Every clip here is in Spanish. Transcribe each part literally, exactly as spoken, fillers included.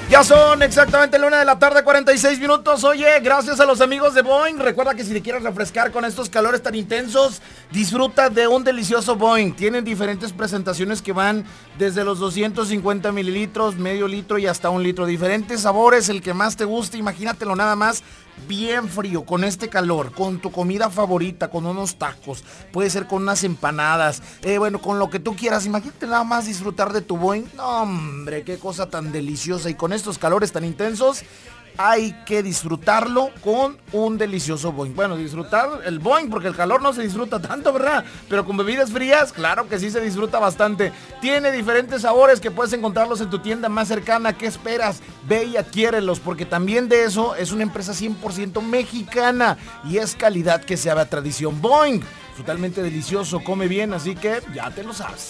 Ya son exactamente la una de la tarde, cuarenta y seis minutos. Oye, gracias a los amigos de Boeing. Recuerda que si te quieres refrescar con estos calores tan intensos, disfruta de un delicioso Boeing. Tienen diferentes presentaciones que van desde los doscientos cincuenta mililitros, medio litro y hasta un litro. Diferentes sabores, el que más te guste, imagínatelo nada más. Bien frío, con este calor, con tu comida favorita, con unos tacos, puede ser con unas empanadas, eh, bueno, con lo que tú quieras. Imagínate nada más disfrutar de tu Boeing. No, hombre, qué cosa tan deliciosa. Y con estos calores tan intensos, hay que disfrutarlo con un delicioso Boeing. Bueno, disfrutar el Boeing, porque el calor no se disfruta tanto, ¿verdad? Pero con bebidas frías, claro que sí se disfruta bastante. Tiene diferentes sabores que puedes encontrarlos en tu tienda más cercana. ¿Qué esperas? Ve y adquiérelos, porque también de eso es una empresa cien por ciento mexicana y es calidad que se haga tradición. Boeing, totalmente delicioso, come bien, así que ya te lo sabes.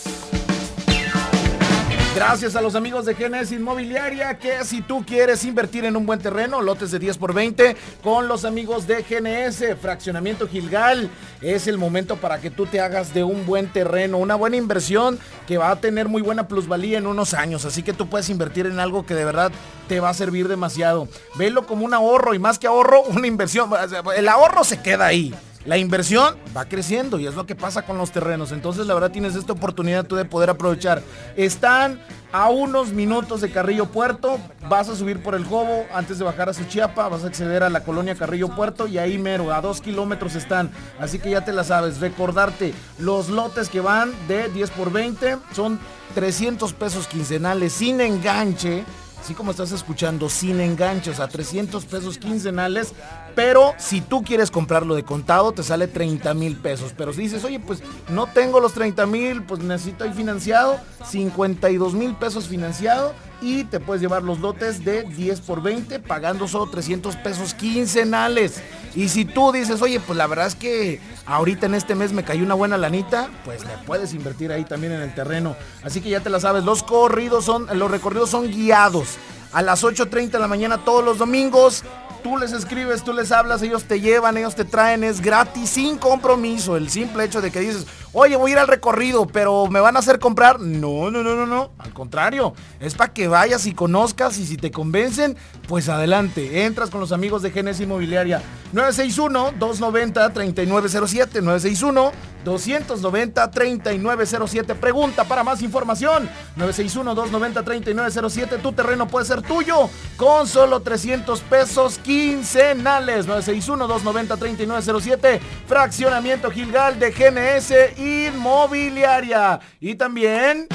Gracias a los amigos de G N S Inmobiliaria, que si tú quieres invertir en un buen terreno, lotes de diez por veinte, con los amigos de G N S, Fraccionamiento Gilgal, es el momento para que tú te hagas de un buen terreno, una buena inversión que va a tener muy buena plusvalía en unos años, así que tú puedes invertir en algo que de verdad te va a servir demasiado. Velo como un ahorro y más que ahorro, una inversión. El ahorro se queda ahí. La inversión va creciendo y es lo que pasa con los terrenos. Entonces, la verdad, tienes esta oportunidad tú de poder aprovechar. Están a unos minutos de Carrillo Puerto. Vas a subir por el Jobo antes de bajar a Suchiapa. Vas a acceder a la colonia Carrillo Puerto y ahí mero, a dos kilómetros están. Así que ya te la sabes. Recordarte, los lotes que van de diez por veinte son trescientos pesos quincenales sin enganche. Así como estás escuchando, sin enganche, o sea, trescientos pesos quincenales, pero si tú quieres comprarlo de contado, te sale treinta mil pesos. Pero si dices, oye, pues no tengo los treinta mil, pues necesito ahí financiado, cincuenta y dos mil pesos financiado, y te puedes llevar los lotes de diez por veinte, pagando solo trescientos pesos quincenales. Y si tú dices, oye, pues la verdad es que ahorita en este mes me cayó una buena lanita, pues le puedes invertir ahí también en el terreno. Así que ya te la sabes, los corridos son, los recorridos son guiados a las ocho treinta de la mañana todos los domingos. Tú les escribes, tú les hablas, ellos te llevan, ellos te traen, es gratis, sin compromiso. El simple hecho de que dices, oye, voy a ir al recorrido, pero ¿me van a hacer comprar? No, no, no, no, no. Al contrario, es para que vayas y conozcas, y si te convencen, pues adelante. Entras con los amigos de G N S Inmobiliaria. nueve seis uno, dos nueve cero, tres nueve cero siete, nueve seis uno, dos nueve cero, tres nueve cero siete. Pregunta para más información, nueve seis uno, dos nueve cero, tres nueve cero siete. Tu terreno puede ser tuyo con solo trescientos pesos quincenales. nueve seis uno, dos nueve cero, tres nueve cero siete. Fraccionamiento Gilgal de G N S Inmobiliaria. Y también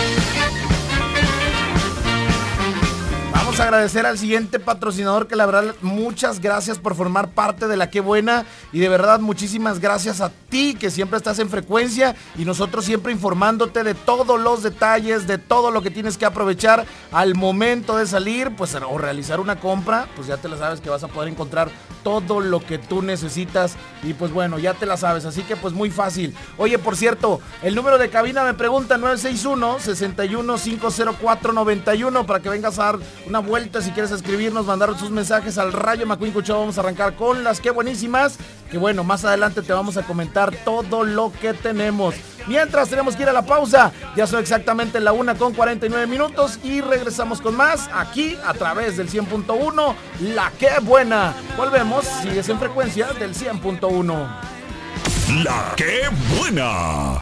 vamos a agradecer al siguiente patrocinador, que la verdad muchas gracias por formar parte de La Qué Buena, y de verdad muchísimas gracias a ti que siempre estás en frecuencia y nosotros siempre informándote de todos los detalles, de todo lo que tienes que aprovechar al momento de salir, pues o realizar una compra. Pues ya te la sabes que vas a poder encontrar todo lo que tú necesitas y pues bueno, ya te la sabes, así que pues muy fácil. Oye, por cierto, el número de cabina me pregunta, nueve seis uno, seis uno, cinco cero cuatro, nueve uno, para que vengas a dar una vuelta. Si quieres escribirnos, mandar sus mensajes al Rayo McQueen Cucho. Vamos a arrancar con las que buenísimas, que bueno, más adelante te vamos a comentar todo lo que tenemos. Mientras tenemos que ir a la pausa, ya son exactamente la una con cuarenta y nueve minutos y regresamos con más aquí a través del cien punto uno, La Qué Buena. Volvemos, sigues en frecuencia del cien punto uno. La Qué Buena.